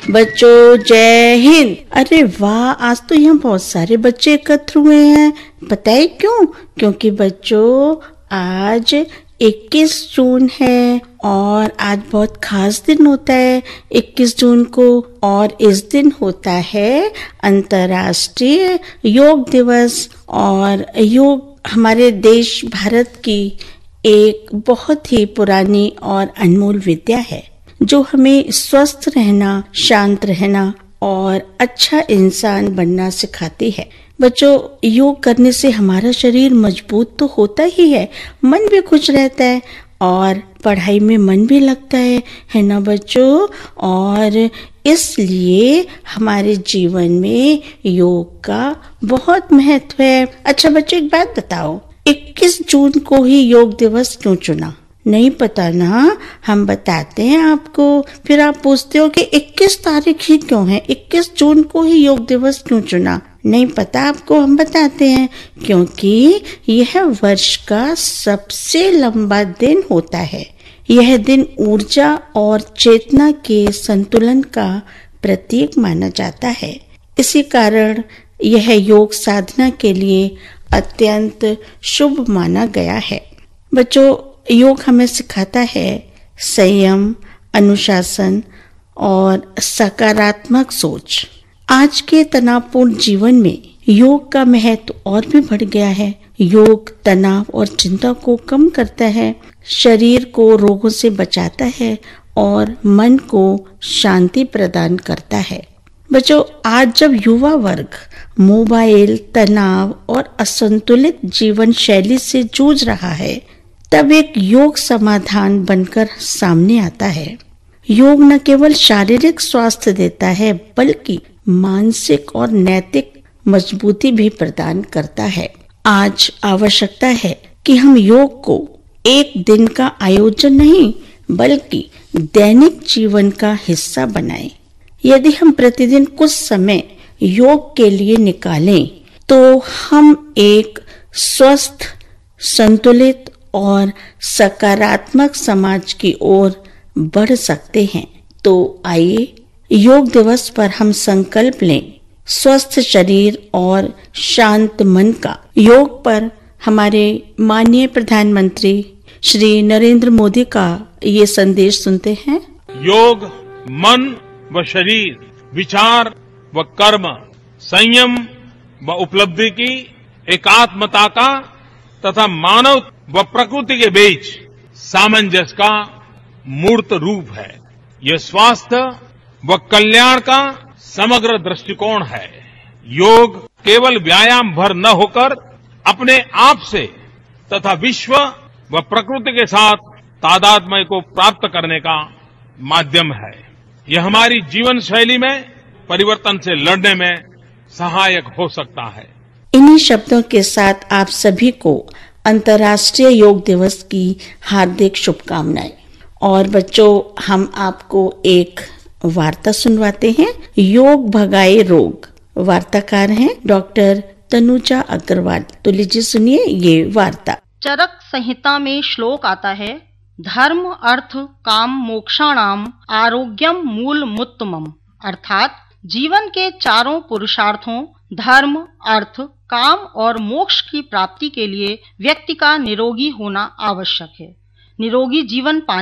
बच्चों जय हिंद। अरे वाह, आज तो यहाँ बहुत सारे बच्चे एकत्र हुए हैं। पता है क्यों? क्योंकि बच्चों आज 21 जून है और आज बहुत खास दिन होता है 21 जून को। और इस दिन होता है अंतर्राष्ट्रीय योग दिवस। और योग हमारे देश भारत की एक बहुत ही पुरानी और अनमोल विद्या है जो हमें स्वस्थ रहना, शांत रहना और अच्छा इंसान बनना सिखाती है। बच्चों, योग करने से हमारा शरीर मजबूत तो होता ही है, मन भी खुश रहता है और पढ़ाई में मन भी लगता है ना बच्चों? और इसलिए हमारे जीवन में योग का बहुत महत्व है। अच्छा बच्चों, एक बात बताओ, 21 जून को ही योग दिवस क्यों चुना? नहीं पता ना? हम बताते हैं आपको। फिर आप पूछते हो कि 21 तारीख ही क्यों है, 21 जून को ही योग दिवस क्यों चुना? नहीं पता आपको? हम बताते हैं। क्योंकि यह वर्ष का सबसे लंबा दिन होता है। यह दिन ऊर्जा और चेतना के संतुलन का प्रतीक माना जाता है। इसी कारण यह योग साधना के लिए अत्यंत शुभ माना गया है। बच्चों, योग हमें सिखाता है संयम, अनुशासन और सकारात्मक सोच। आज के तनावपूर्ण जीवन में योग का महत्व और भी बढ़ गया है। योग तनाव और चिंता को कम करता है, शरीर को रोगों से बचाता है और मन को शांति प्रदान करता है। बच्चों, आज जब युवा वर्ग मोबाइल, तनाव और असंतुलित जीवन शैली से जूझ रहा है, तब एक योग समाधान बनकर सामने आता है। योग न केवल शारीरिक स्वास्थ्य देता है बल्कि मानसिक और नैतिक मजबूती भी प्रदान करता है। आज आवश्यकता है कि हम योग को एक दिन का आयोजन नहीं बल्कि दैनिक जीवन का हिस्सा बनाएं। यदि हम प्रतिदिन कुछ समय योग के लिए निकालें तो हम एक स्वस्थ, संतुलित और सकारात्मक समाज की ओर बढ़ सकते हैं। तो आइए योग दिवस पर हम संकल्प लें स्वस्थ शरीर और शांत मन का। योग पर हमारे माननीय प्रधानमंत्री श्री नरेंद्र मोदी का ये संदेश सुनते हैं। योग मन व शरीर, विचार व कर्म, संयम व उपलब्धि की एकात्मता का तथा मानव व प्रकृति के बीच सामंजस्य का मूर्त रूप है। यह स्वास्थ्य व कल्याण का समग्र दृष्टिकोण है। योग केवल व्यायाम भर न होकर अपने आप से तथा विश्व व प्रकृति के साथ तादात्म्य को प्राप्त करने का माध्यम है। यह हमारी जीवन शैली में परिवर्तन से लड़ने में सहायक हो सकता है। इन्हीं शब्दों के साथ आप सभी को अंतर्राष्ट्रीय योग दिवस की हार्दिक शुभकामनाएं। और बच्चों, हम आपको एक वार्ता सुनवाते हैं, योग भगाए रोग। वार्ताकार हैं डॉक्टर तनुजा अग्रवाल। तो लीजिए सुनिए ये वार्ता। चरक संहिता में श्लोक आता है, धर्म अर्थ काम मोक्षाणाम आरोग्यम मूल मुत्तमम। अर्थात जीवन के चारों पुरुषार्थों धर्म, अर्थ, काम और मोक्ष की प्राप्ति के लिए व्यक्ति का निरोगी होना आवश्यक है। निरोगी जीवन पाने